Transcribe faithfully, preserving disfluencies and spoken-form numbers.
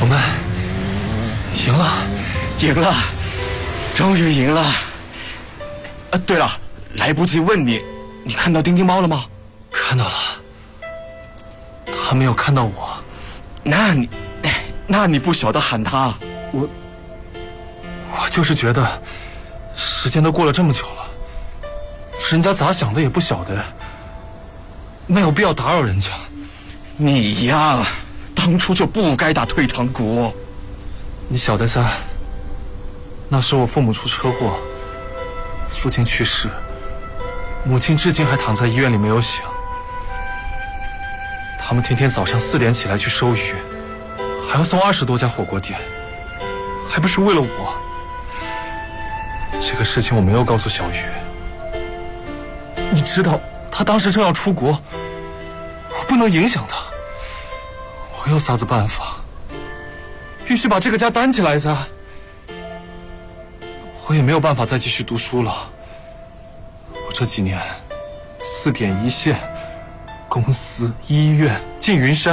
们赢了， 赢了，终于赢了。啊，对了，来不及问你，你看到丁丁猫了吗？ 看到了，他没有看到我。 那你，那你不晓得喊他？ 我，我就是觉得，时间都过了这么久了，人家咋想的也不晓得，没有必要打扰人家。 你呀，当初就不该打退堂鼓。 你晓得噻，那时我父母出车祸，父亲去世，母亲至今还躺在医院里没有醒。他们天天早上四点起来去收鱼，还要送二十多家火锅店，还不是为了我。这个事情我没有告诉小雨。你知道，他当时正要出国，我不能影响他。我有啥子办法？必须把这个家担起来噻。我也没有办法再继续读书了。我这几年四点一线，公司、医院、缙云山。